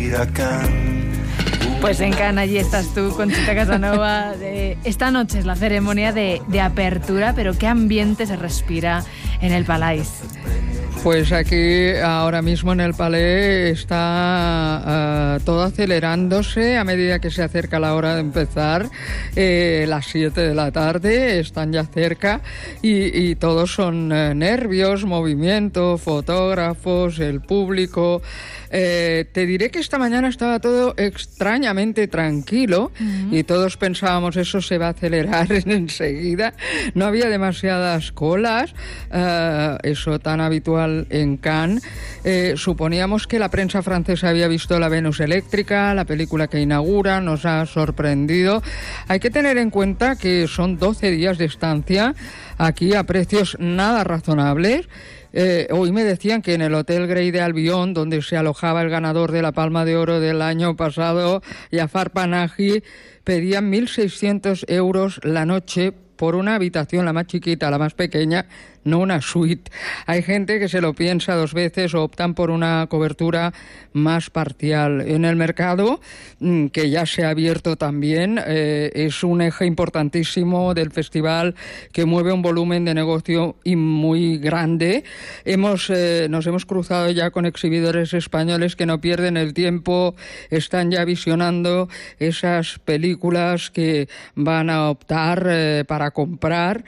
ir a Cannes. Pues en Cannes, allí estás tú, Conchita Casanova. Esta noche es la ceremonia de apertura, pero ¿qué ambiente se respira en el Palais? Pues aquí ahora mismo en el Palais está todo acelerándose a medida que se acerca la hora de empezar, las 7 de la tarde, están ya cerca y todos son nervios, movimiento, fotógrafos, el público. Te diré que esta mañana estaba todo extrañamente tranquilo y todos pensábamos eso se va a acelerar enseguida. No había demasiadas colas, eso tan habitual en Cannes. Suponíamos que la prensa francesa había visto La Venus Eléctrica, la película que inaugura, nos ha sorprendido. Hay que tener en cuenta que son 12 días de estancia aquí a precios nada razonables. Hoy me decían que en el Hotel Grey de Albion, donde se alojaba el ganador de la Palma de Oro del año pasado, Jafar Panahi, pedían 1.600 euros la noche por una habitación, la más chiquita, la más pequeña, no una suite. Hay gente que se lo piensa dos veces o optan por una cobertura más parcial. En el mercado, que ya se ha abierto también, es un eje importantísimo del festival que mueve un volumen de negocio muy grande. Nos hemos cruzado ya con exhibidores españoles que no pierden el tiempo, están ya visionando esas películas que van a optar para comprar.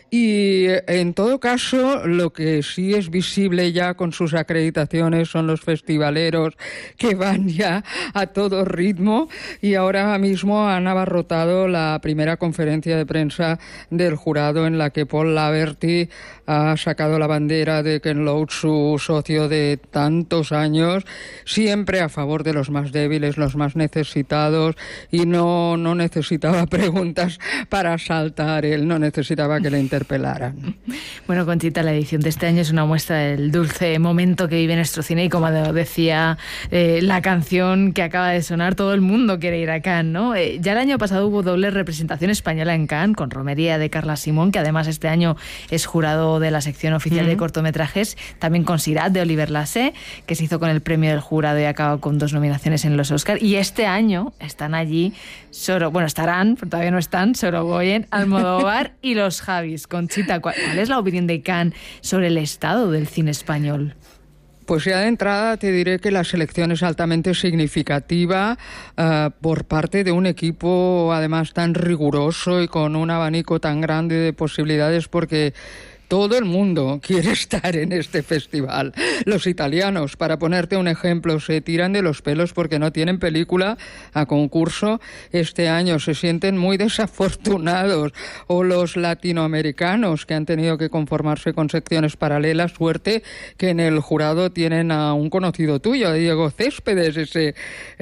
Y en todo caso, lo que sí es visible ya con sus acreditaciones son los festivaleros que van ya a todo ritmo y ahora mismo han abarrotado la primera conferencia de prensa del jurado en la que Paul Laverty ha sacado la bandera de Ken Loach, su socio de tantos años, siempre a favor de los más débiles, los más necesitados, y no necesitaba preguntas para saltar, él no necesitaba que le interpelaran. Bueno, Conchita, la edición de este año es una muestra del dulce momento que vive nuestro cine y, como decía la canción que acaba de sonar, todo el mundo quiere ir a Cannes, ¿no? Ya el año pasado hubo doble representación española en Cannes, con Romería de Carla Simón, que además este año es jurado de la sección oficial de cortometrajes, también con Sirat de Oliver Lasse, que se hizo con el premio del jurado y acaba con 2 nominaciones en los Oscar. Y este año están allí estarán, pero todavía no están, Sorogoyen, Almodóvar y los Javis. Conchita, ¿cuál es la opinión de Cannes sobre el estado del cine español? Pues ya de entrada te diré que la selección es altamente significativa por parte de un equipo además tan riguroso y con un abanico tan grande de posibilidades, porque todo el mundo quiere estar en este festival. Los italianos, para ponerte un ejemplo, se tiran de los pelos porque no tienen película a concurso este año. Se sienten muy desafortunados. O los latinoamericanos, que han tenido que conformarse con secciones paralelas. Suerte que en el jurado tienen a un conocido tuyo, a Diego Céspedes, ese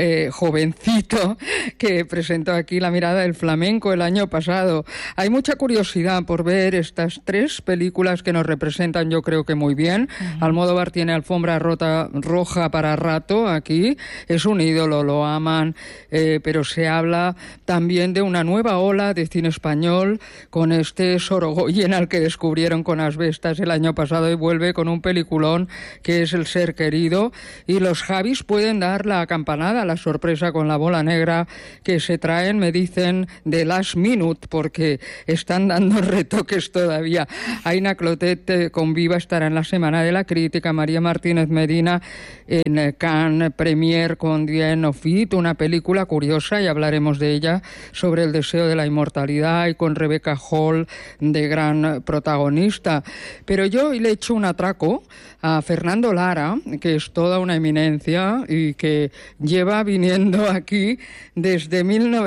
jovencito que presentó aquí La mirada del flamenco el año pasado. Hay mucha curiosidad por ver estas 3 películas que nos representan, yo creo que muy bien. Almodóvar tiene alfombra roja para rato aquí, es un ídolo, lo aman, pero se habla también de una nueva ola de cine español con este Sorogoyen al que descubrieron con Asbestas el año pasado y vuelve con un peliculón que es El ser querido, y los Javis pueden dar la campanada, la sorpresa con La bola negra que se traen, me dicen, de last minute, porque están dando retoques todavía. Aina Clotet con Viva estará en la Semana de la Crítica, María Martínez Medina en Cannes Premier con The End of It, una película curiosa, y hablaremos de ella, sobre el deseo de la inmortalidad, y con Rebecca Hall de gran protagonista. Pero yo hoy le echo un atraco a Fernando Lara, que es toda una eminencia y que lleva viniendo aquí desde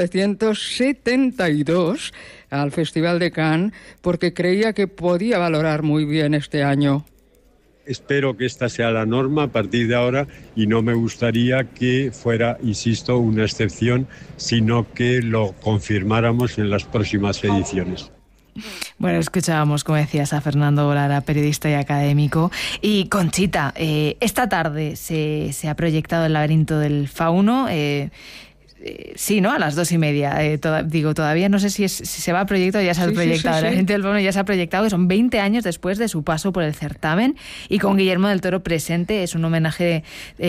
1972 al Festival de Cannes, porque creía que podía valorar muy bien este año. Espero que esta sea la norma a partir de ahora, y no me gustaría que fuera, insisto, una excepción, sino que lo confirmáramos en las próximas ediciones. Bueno, escuchábamos, como decías, a Fernando Lara, periodista y académico. Y Conchita, esta tarde se ha proyectado El laberinto del fauno. sí, ¿no? A las 2:30. Todavía no sé si se va a proyectar o ya se ha proyectado. Sí. La gente del Bono ya se ha proyectado, que son 20 años después de su paso por el certamen, y con Guillermo del Toro presente. Es un homenaje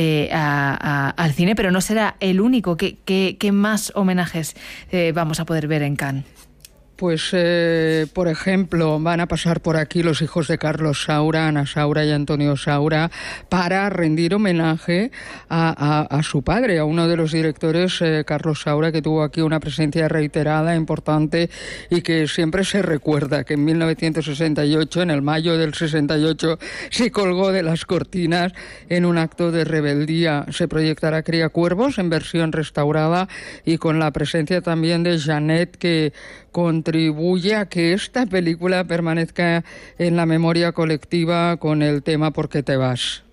al cine, pero no será el único. ¿Qué más homenajes vamos a poder ver en Cannes? Pues, por ejemplo, van a pasar por aquí los hijos de Carlos Saura, Ana Saura y Antonio Saura, para rendir homenaje a su padre, a uno de los directores, Carlos Saura, que tuvo aquí una presencia reiterada, importante, y que siempre se recuerda que en 1968, en el mayo del 68, se colgó de las cortinas en un acto de rebeldía. Se proyectará Criacuervos en versión restaurada y con la presencia también de Janet, que contribuye a que esta película permanezca en la memoria colectiva con el tema ¿Por qué te vas?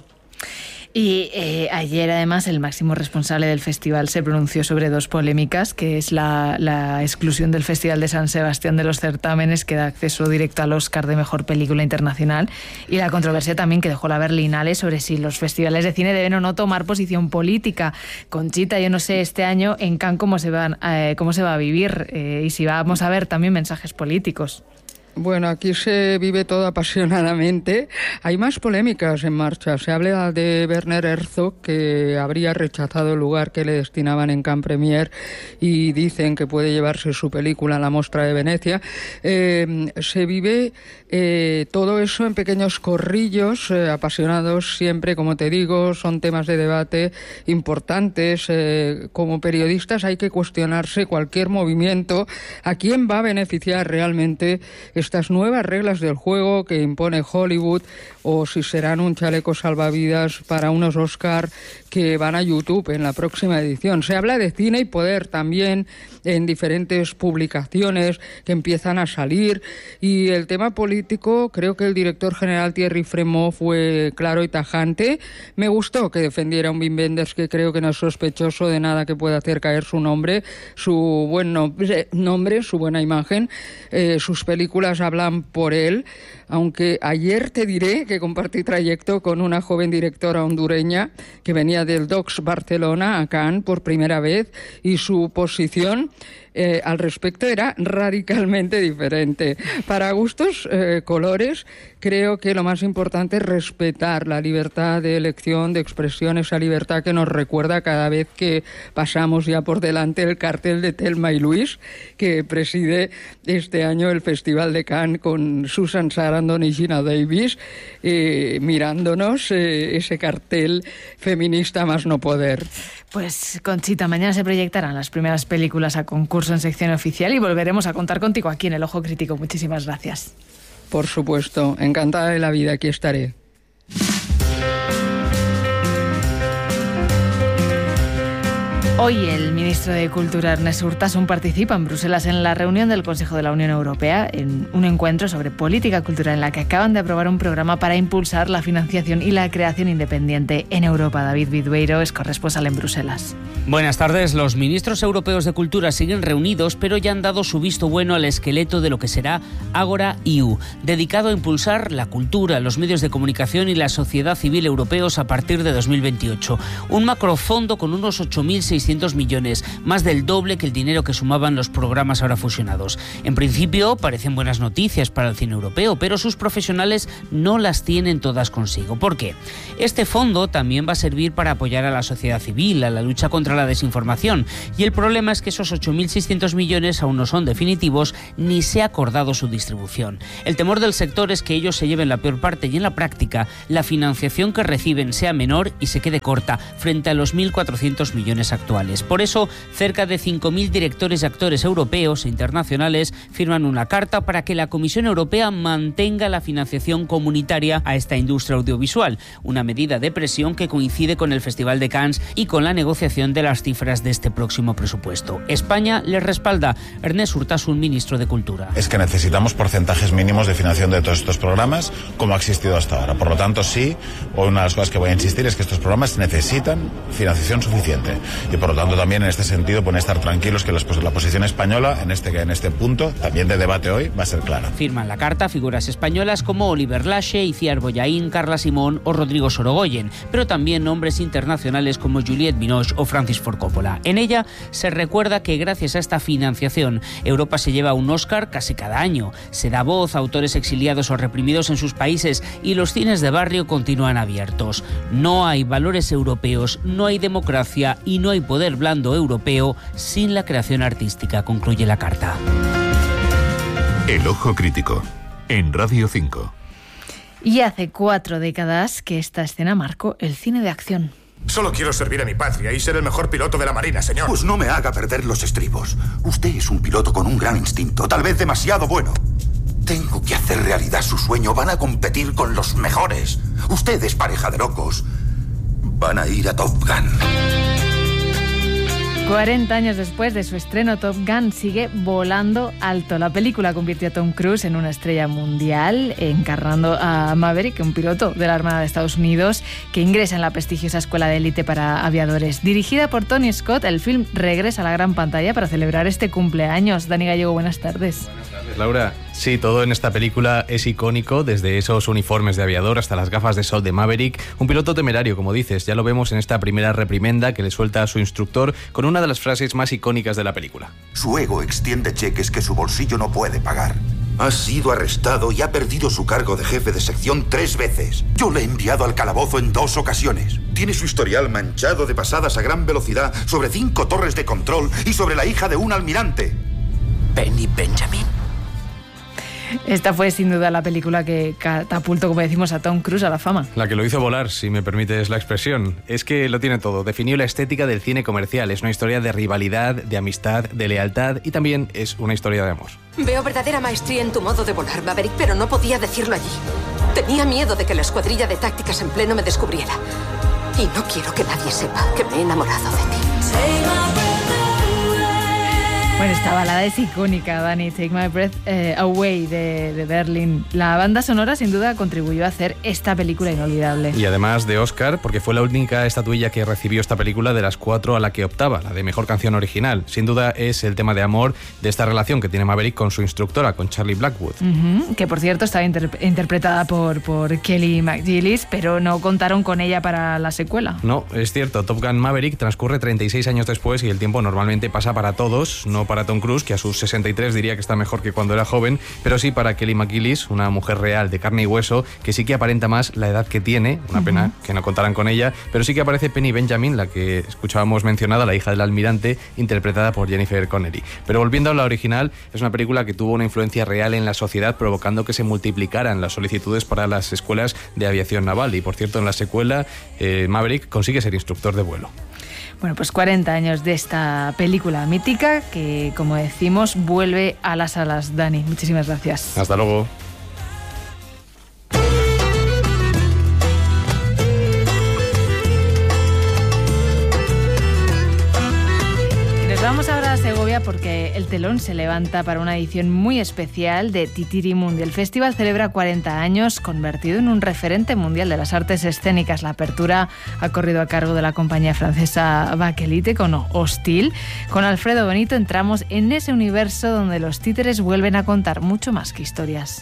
Y ayer, además, el máximo responsable del festival se pronunció sobre dos polémicas, que es la exclusión del Festival de San Sebastián de los certámenes, que da acceso directo al Oscar de Mejor Película Internacional, y la controversia también que dejó la Berlinale sobre si los festivales de cine deben o no tomar posición política. Conchita, yo no sé este año en Cannes cómo se va a vivir y si vamos a ver también mensajes políticos. Bueno, aquí se vive todo apasionadamente. Hay más polémicas en marcha. Se habla de Werner Herzog, que habría rechazado el lugar que le destinaban en Cannes Premier, y dicen que puede llevarse su película a la Mostra de Venecia. Se vive todo eso en pequeños corrillos, apasionados siempre, como te digo, son temas de debate importantes. Como periodistas hay que cuestionarse cualquier movimiento, a quién va a beneficiar realmente estas nuevas reglas del juego que impone Hollywood, o si serán un chaleco salvavidas para unos Oscar que van a YouTube en la próxima edición. Se habla de cine y poder también en diferentes publicaciones que empiezan a salir, y el tema político, creo que el director general Thierry Fremont fue claro y tajante. Me gustó que defendiera a un Wim Wenders, que creo que no es sospechoso de nada que pueda hacer caer su nombre, su buen nombre, su buena imagen. Sus películas hablan por él, aunque ayer te diré que compartí trayecto con una joven directora hondureña que venía del Docs Barcelona a Cannes por primera vez, y su posición al respecto era radicalmente diferente. Para gustos, colores, creo que lo más importante es respetar la libertad de elección, de expresión, esa libertad que nos recuerda cada vez que pasamos ya por delante el cartel de Thelma y Luis, que preside este año el Festival de Cannes con Susan Sarandon y Gina Davis, mirándonos ese cartel feminista más no poder. Pues, Conchita, mañana se proyectarán las primeras películas a concurso en sección oficial y volveremos a contar contigo aquí en El Ojo Crítico. Muchísimas gracias. Por supuesto, encantada de la vida, aquí estaré. Hoy el ministro de Cultura, Ernest Urtasun, participa en Bruselas en la reunión del Consejo de la Unión Europea, en un encuentro sobre política cultural en la que acaban de aprobar un programa para impulsar la financiación y la creación independiente en Europa. David Vidueiro es corresponsal en Bruselas. Buenas tardes. Los ministros europeos de Cultura siguen reunidos, pero ya han dado su visto bueno al esqueleto de lo que será Agora EU, dedicado a impulsar la cultura, los medios de comunicación y la sociedad civil europeos a partir de 2028. Un macrofondo con unos 8.600 millones, más del doble que el dinero que sumaban los programas ahora fusionados. En principio parecen buenas noticias para el cine europeo, pero sus profesionales no las tienen todas consigo. ¿Por qué? Este fondo también va a servir para apoyar a la sociedad civil, a la lucha contra la desinformación, y el problema es que esos 8.600 millones aún no son definitivos ni se ha acordado su distribución. El temor del sector es que ellos se lleven la peor parte y en la práctica la financiación que reciben sea menor y se quede corta frente a los 1.400 millones actuales. Por eso, cerca de 5.000 directores y actores europeos e internacionales firman una carta para que la Comisión Europea mantenga la financiación comunitaria a esta industria audiovisual, una medida de presión que coincide con el Festival de Cannes y con la negociación de las cifras de este próximo presupuesto. España les respalda. Ernest Urtasun, ministro de Cultura. Es que necesitamos porcentajes mínimos de financiación de todos estos programas, como ha existido hasta ahora. Por lo tanto, sí, una de las cosas que voy a insistir es que estos programas necesitan financiación suficiente. Y por lo tanto también en este sentido pueden estar tranquilos que la posición española en este punto, también de debate hoy, va a ser clara. Firman la carta figuras españolas como Oliver Lache, Itziar Bollaín, Carla Simón o Rodrigo Sorogoyen, pero también nombres internacionales como Juliette Binoche o Francis Ford Coppola. En ella se recuerda que gracias a esta financiación, Europa se lleva un Oscar casi cada año. Se da voz a autores exiliados o reprimidos en sus países y los cines de barrio continúan abiertos. No hay valores europeos, no hay democracia y no hay poder blando europeo sin la creación artística, concluye la carta. El Ojo Crítico, en Radio 5. Y hace 4 décadas que esta escena marcó el cine de acción. Solo quiero servir a mi patria y ser el mejor piloto de la Marina, señor. Pues no me haga perder los estribos. Usted es un piloto con un gran instinto, tal vez demasiado bueno. Tengo que hacer realidad su sueño. Van a competir con los mejores. Usted es pareja de locos. Van a ir a Top Gun. 40 años después de su estreno, Top Gun sigue volando alto. La película convirtió a Tom Cruise en una estrella mundial, encarnando a Maverick, un piloto de la Armada de Estados Unidos que ingresa en la prestigiosa escuela de élite para aviadores. Dirigida por Tony Scott, el film regresa a la gran pantalla para celebrar este cumpleaños. Dani Gallego, buenas tardes. Buenas tardes, Laura. Sí, todo en esta película es icónico, desde esos uniformes de aviador hasta las gafas de sol de Maverick. Un piloto temerario, como dices, ya lo vemos en esta primera reprimenda que le suelta a su instructor con una de las frases más icónicas de la película. Su ego extiende cheques que su bolsillo no puede pagar. Ha sido arrestado y ha perdido su cargo de jefe de sección 3 veces. Yo le he enviado al calabozo en 2 ocasiones. Tiene su historial manchado de pasadas a gran velocidad sobre 5 torres de control y sobre la hija de un almirante. Penny Benjamin. Esta fue sin duda la película que catapultó, como decimos, a Tom Cruise a la fama. La que lo hizo volar, si me permites la expresión. Es que lo tiene todo. Definió la estética del cine comercial. Es una historia de rivalidad, de amistad, de lealtad y también es una historia de amor. Veo verdadera maestría en tu modo de volar, Maverick, pero no podía decirlo allí. Tenía miedo de que la escuadrilla de tácticas en pleno me descubriera. Y no quiero que nadie sepa que me he enamorado de ti. Bueno, esta balada es icónica, Dani. Take My Breath Away de Berlin. La banda sonora sin duda contribuyó a hacer esta película inolvidable. Y además de Oscar, porque fue la única estatuilla que recibió esta película de las 4 a la que optaba, la de mejor canción original. Sin duda es el tema de amor de esta relación que tiene Maverick con su instructora, con Charlie Blackwood. Que por cierto estaba interpretada por Kelly McGillis, pero no contaron con ella para la secuela. No, es cierto. Top Gun Maverick transcurre 36 años después y el tiempo normalmente pasa para todos, no para Tom Cruise, que a sus 63 diría que está mejor que cuando era joven, pero sí para Kelly McGillis, una mujer real de carne y hueso, que sí que aparenta más la edad que tiene, una pena que no contaran con ella, pero sí que aparece Penny Benjamin, la que escuchábamos mencionada, la hija del almirante, interpretada por Jennifer Connelly. Pero volviendo a la original, es una película que tuvo una influencia real en la sociedad, provocando que se multiplicaran las solicitudes para las escuelas de aviación naval, y por cierto en la secuela Maverick consigue ser instructor de vuelo. Bueno, pues 40 años de esta película mítica que, como decimos, vuelve a las salas. Dani, muchísimas gracias. Hasta luego. Vamos ahora a Segovia porque el telón se levanta para una edición muy especial de Titirimundi. El festival celebra 40 años, convertido en un referente mundial de las artes escénicas. La apertura ha corrido a cargo de la compañía francesa Bakelite con Hostil. Con Alfredo Benito entramos en ese universo donde los títeres vuelven a contar mucho más que historias.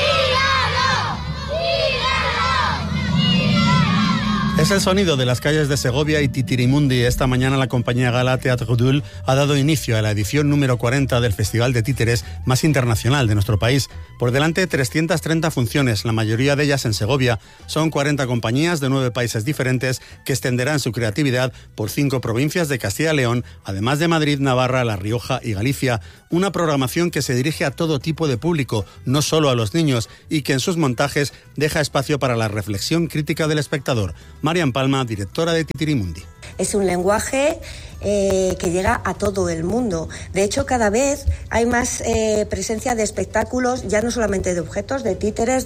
Es el sonido de las calles de Segovia y Titirimundi. Esta mañana la compañía gala Teatro Dul ha dado inicio a la edición número 40 del Festival de Títeres más internacional de nuestro país. Por delante, 330 funciones, la mayoría de ellas en Segovia. Son 40 compañías de 9 países diferentes que extenderán su creatividad por 5 provincias de Castilla y León, además de Madrid, Navarra, La Rioja y Galicia. Una programación que se dirige a todo tipo de público, no solo a los niños, y que en sus montajes deja espacio para la reflexión crítica del espectador. Marian Palma, directora de Titirimundi. Es un lenguaje que llega a todo el mundo. De hecho, cada vez hay más presencia de espectáculos, ya no solamente de objetos, de títeres,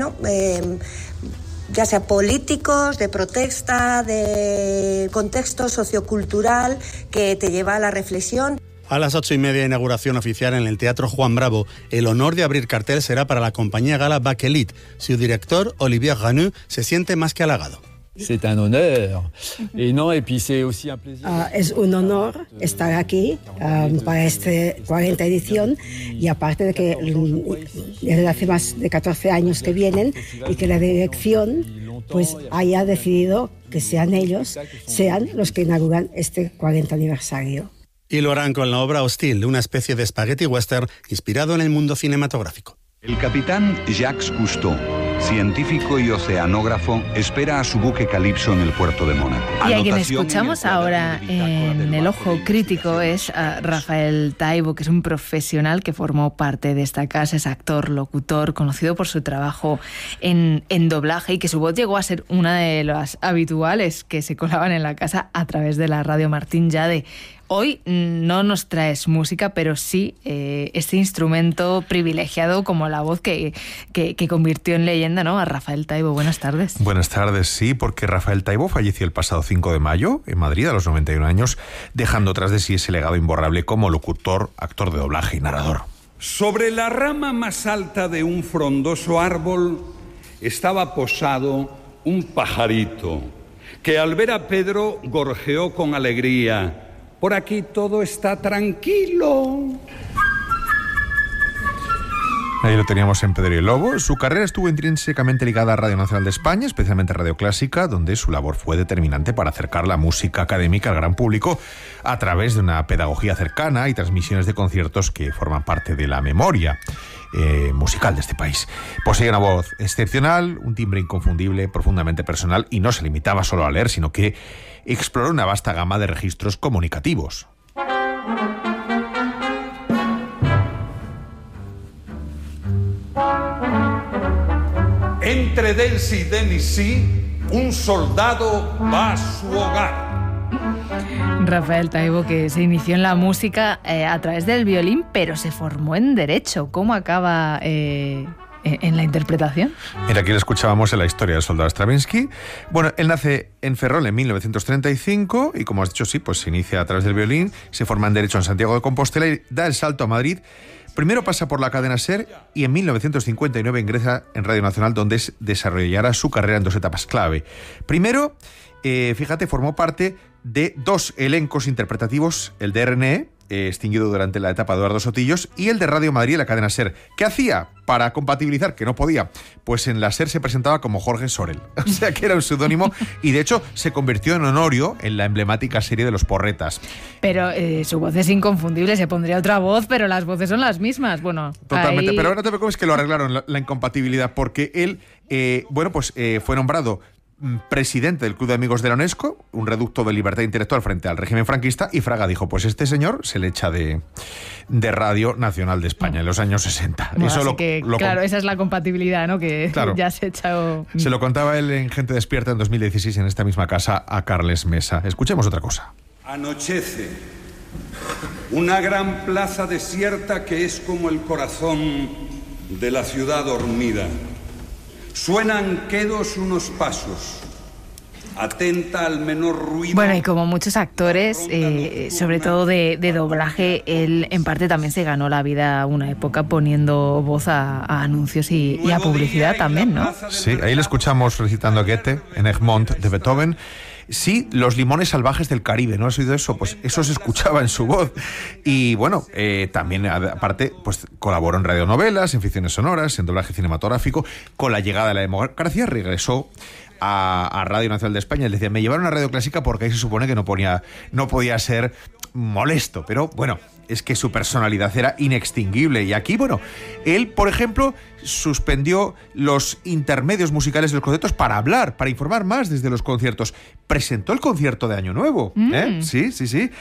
ya sea políticos, de protesta, de contexto sociocultural que te lleva a la reflexión. A las 8:30, inauguración oficial en el Teatro Juan Bravo. El honor de abrir cartel será para la compañía gala Bakelite. Su director, Olivier Ranu, se siente más que halagado. C'est un honneur. Et non, et puis c'est aussi un plaisir. Es un honor estar aquí para esta 40 edición y aparte de que desde hace más de 14 años que vienen y que la dirección pues haya decidido que sean ellos, sean los que inauguran este 40 aniversario. Y lo harán con la obra Hostil, una especie de spaghetti western inspirado en el mundo cinematográfico. El capitán Jacques Cousteau, científico y oceanógrafo, espera a su buque Calypso en el puerto de Mónaco. Y a quien escuchamos ahora en El Ojo Crítico es a Rafael Taibo, que es un profesional que formó parte de esta casa, es actor, locutor, conocido por su trabajo en doblaje y que su voz llegó a ser una de las habituales que se colaban en la casa a través de la radio Martín Yade. Hoy no nos traes música, pero sí este instrumento privilegiado como la voz que convirtió en leyenda, ¿no? A Rafael Taibo. Buenas tardes. Buenas tardes, sí, porque Rafael Taibo falleció el pasado 5 de mayo en Madrid a los 91 años, dejando tras de sí ese legado imborrable como locutor, actor de doblaje y narrador. Sobre la rama más alta de un frondoso árbol estaba posado un pajarito que al ver a Pedro gorjeó con alegría. Por aquí todo está tranquilo. Ahí lo teníamos en Pedro y el Lobo. Su carrera estuvo intrínsecamente ligada a Radio Nacional de España, especialmente Radio Clásica, donde su labor fue determinante para acercar la música académica al gran público a través de una pedagogía cercana y transmisiones de conciertos que forman parte de la memoria musical de este país. Poseía una voz excepcional, un timbre inconfundible, profundamente personal, y no se limitaba solo a leer, sino que exploró una vasta gama de registros comunicativos. Entre Delcy y Denisí, un soldado va a su hogar. Rafael Taibo, que se inició en la música a través del violín, pero se formó en Derecho. ¿Cómo acaba en la interpretación? Mira, aquí lo escuchábamos en la historia del soldado Stravinsky. Bueno, él nace en Ferrol en 1935 y, como has dicho, sí, pues se inicia a través del violín, se forma en Derecho en Santiago de Compostela y da el salto a Madrid. Primero pasa por la cadena SER y en 1959 ingresa en Radio Nacional, donde desarrollará su carrera en dos etapas clave. Primero, fíjate, formó parte de dos elencos interpretativos, el de RNE, extinguido durante la etapa de Eduardo Sotillos, y el de Radio Madrid en la cadena SER. ¿Qué hacía para compatibilizar? Que no podía. Pues en la SER se presentaba como Jorge Sorel. O sea que era un seudónimo y de hecho se convirtió en Honorio en la emblemática serie de Los Porretas. Pero su voz es inconfundible, se pondría otra voz, pero las voces son las mismas. Bueno, totalmente, ahí... pero no te preocupes que lo arreglaron la incompatibilidad, porque él, fue nombrado presidente del Club de Amigos de la UNESCO, un reducto de libertad intelectual frente al régimen franquista, y Fraga dijo, pues este señor se le echa de Radio Nacional de España en los años 60. Bueno, eso claro, esa es la compatibilidad, ¿no? Que claro, ya se ha echado... Se lo contaba él en Gente Despierta en 2016 en esta misma casa a Carles Mesa. Escuchemos otra cosa. Anochece. Una gran plaza desierta que es como el corazón de la ciudad dormida. Suenan quedos unos pasos. Atenta al menor ruido. Bueno, y como muchos actores, sobre todo de doblaje, él en parte también se ganó la vida una época poniendo voz a anuncios y a publicidad también, ¿no? Sí, ahí le escuchamos recitando a Goethe en Egmont de Beethoven. Sí, los limones salvajes del Caribe, ¿no has oído eso? Pues eso se escuchaba en su voz. Y bueno, también aparte pues colaboró en radionovelas, en ficciones sonoras, en doblaje cinematográfico. Con la llegada de la democracia regresó a Radio Nacional de España. Él decía, me llevaron a Radio Clásica porque ahí se supone que no podía ser molesto, pero bueno, es que su personalidad era inextinguible. Y aquí, bueno, él, por ejemplo, suspendió los intermedios musicales de los conciertos para hablar, para informar más desde los conciertos. Presentó el concierto de Año Nuevo, Sí.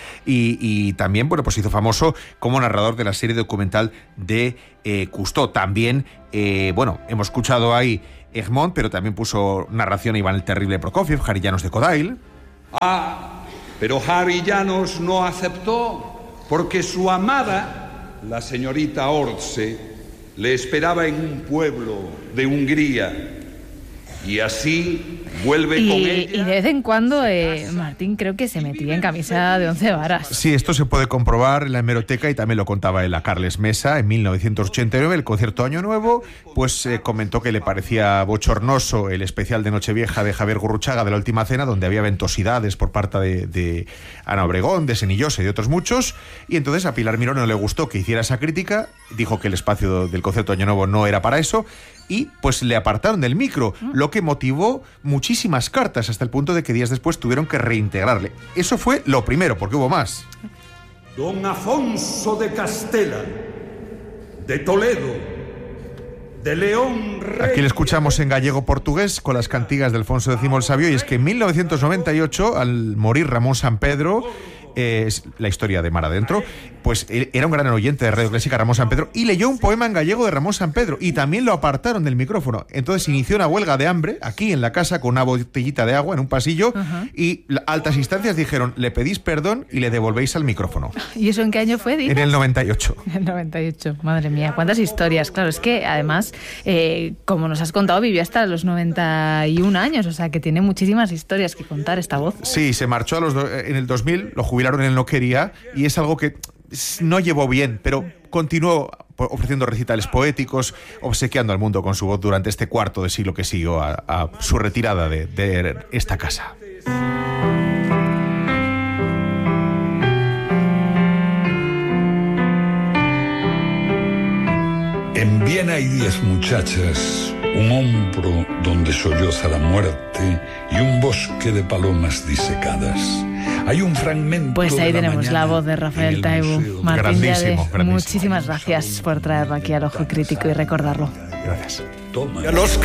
Y también, bueno, pues hizo famoso como narrador de la serie documental de Cousteau. También, hemos escuchado ahí Egmont, pero también puso narración a Iván el Terrible Prokofiev, Harry Llanos de Kodail. Pero Harry Llanos no aceptó porque su amada, la señorita Orce, le esperaba en un pueblo de Hungría. Y así vuelve con ella. Y de vez en cuando Martín creo que se metía en camisa de 11 varas. Sí, esto se puede comprobar en la hemeroteca y también lo contaba él a Carles Mesa en 1989, el concierto Año Nuevo, pues comentó que le parecía bochornoso el especial de Nochevieja de Javier Gurruchaga de La Última Cena, donde había ventosidades por parte de Ana Obregón, de Senillosa y de otros muchos, y entonces a Pilar Miró no le gustó que hiciera esa crítica, dijo que el espacio del concierto Año Nuevo no era para eso, y pues le apartaron del micro, lo que motivó muchísimas cartas hasta el punto de que días después tuvieron que reintegrarle. Eso fue lo primero, porque hubo más. Don Afonso de Castela, de Toledo, de León Rey. Aquí le escuchamos en gallego-portugués con las cantigas de Alfonso X el Sabio, y es que en 1998, al morir Ramón Sampedro, es la historia de Mar Adentro, pues era un gran oyente de Radio Clásica, Ramón Sampedro, y leyó un poema en gallego de Ramón Sampedro, y también lo apartaron del micrófono. Entonces inició una huelga de hambre aquí en la casa con una botellita de agua en un pasillo, y altas instancias dijeron, le pedís perdón y le devolvéis al micrófono. ¿Y eso en qué año fue, dices? En el 98. En el 98, madre mía, cuántas historias. Claro, es que además, como nos has contado, vivió hasta los 91 años, o sea que tiene muchísimas historias que contar esta voz. Sí, se marchó en el 2000, lo jubilaron en el No Quería, y es algo que no llevó bien, pero continuó ofreciendo recitales poéticos, obsequiando al mundo con su voz durante este cuarto de siglo que siguió a su retirada de esta casa. En Viena hay 10 muchachas, un hombro donde solloza la muerte y un bosque de palomas disecadas. Hay un fragmento. Pues ahí tenemos mañana, la voz de Rafael Taibo. Martín Llade, muchísimas gracias por traerlo aquí al Ojo Crítico y recordarlo. Gracias. Toma.